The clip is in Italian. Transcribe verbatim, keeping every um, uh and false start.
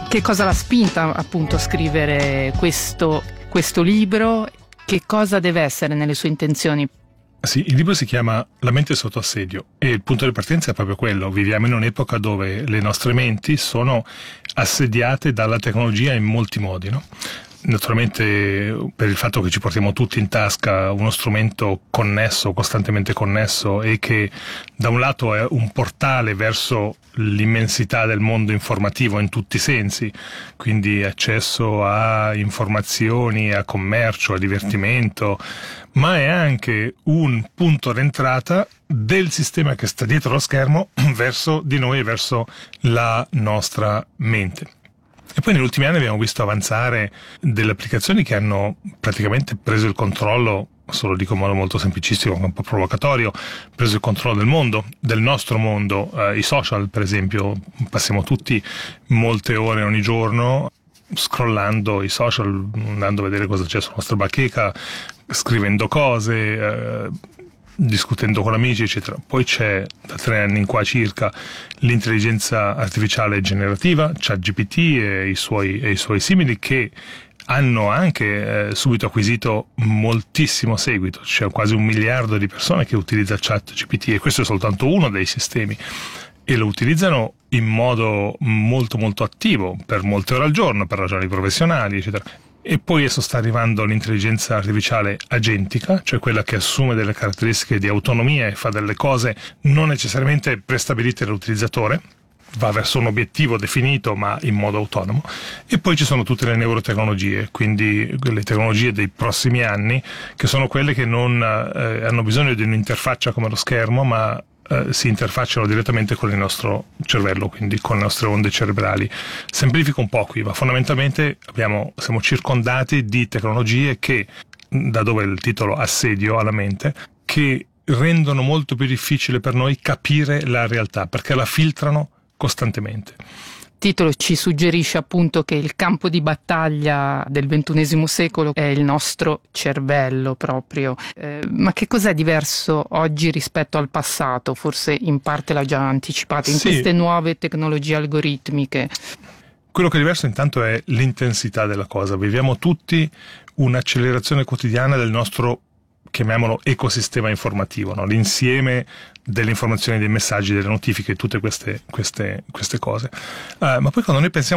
Che cosa l'ha spinta appunto a scrivere questo, questo libro? Che cosa deve essere nelle sue intenzioni? Sì, il libro si chiama La mente sotto assedio e il punto di partenza è proprio quello. Viviamo in un'epoca dove le nostre menti sono assediate dalla tecnologia in molti modi, no? Naturalmente per il fatto che ci portiamo tutti in tasca uno strumento connesso, costantemente connesso, e che da un lato è un portale verso l'immensità del mondo informativo in tutti i sensi, quindi accesso a informazioni, a commercio, a divertimento, ma è anche un punto d'entrata del sistema che sta dietro lo schermo verso di noi, verso la nostra mente. E poi negli ultimi anni abbiamo visto avanzare delle applicazioni che hanno praticamente preso il controllo, se lo dico in modo molto semplicistico, un po' provocatorio, preso il controllo del mondo, del nostro mondo. Eh, i social, per esempio, passiamo tutti molte ore ogni giorno scrollando i social, andando a vedere cosa c'è sulla nostra bacheca, scrivendo cose, eh, discutendo con amici, eccetera. Poi c'è da tre anni in qua circa l'intelligenza artificiale generativa, ChatGPT e i suoi, e i suoi simili, che hanno anche eh, subito acquisito moltissimo seguito. C'è quasi un miliardo di persone che utilizza ChatGPT e questo è soltanto uno dei sistemi, e lo utilizzano in modo molto molto attivo per molte ore al giorno, per ragioni professionali, eccetera. E poi adesso sta arrivando l'intelligenza artificiale agentica, cioè quella che assume delle caratteristiche di autonomia e fa delle cose non necessariamente prestabilite dall'utilizzatore, va verso un obiettivo definito ma in modo autonomo. E poi ci sono tutte le neurotecnologie, quindi le tecnologie dei prossimi anni, che sono quelle che non eh, hanno bisogno di un'interfaccia come lo schermo, ma Uh, si interfacciano direttamente con il nostro cervello, quindi con le nostre onde cerebrali. Semplifico un po' qui, ma fondamentalmente abbiamo, siamo circondati di tecnologie che, da dove il titolo Assedio alla mente, che rendono molto più difficile per noi capire la realtà, perché la filtrano costantemente. Il titolo ci suggerisce appunto che il campo di battaglia del ventunesimo secolo è il nostro cervello proprio. Eh, ma che cos'è diverso oggi rispetto al passato? Forse in parte l'ha già anticipato, in sì. queste nuove tecnologie algoritmiche. Quello che è diverso intanto è l'intensità della cosa. Viviamo tutti un'accelerazione quotidiana del nostro, chiamiamolo, ecosistema informativo, no? L'insieme delle informazioni, dei messaggi, delle notifiche, tutte queste, queste, queste cose. Uh, ma poi quando noi pensiamo